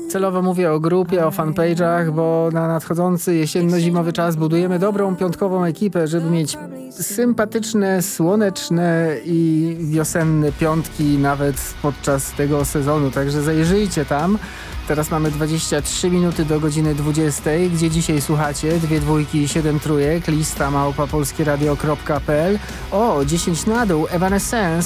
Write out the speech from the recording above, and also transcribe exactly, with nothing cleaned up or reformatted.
Celowo mówię o grupie, o fanpage'ach, bo na nadchodzący jesienno-zimowy czas budujemy dobrą piątkową ekipę, żeby mieć sympatyczne, słoneczne i wiosenne piątki nawet podczas tego sezonu. Także zajrzyjcie tam. Teraz mamy dwadzieścia trzy minuty do godziny dwudziestej, gdzie dzisiaj słuchacie dwie dwójki i siedem trójek, lista małpa polskieradio kropka p l. O, dziesięć na dół, Evanescence.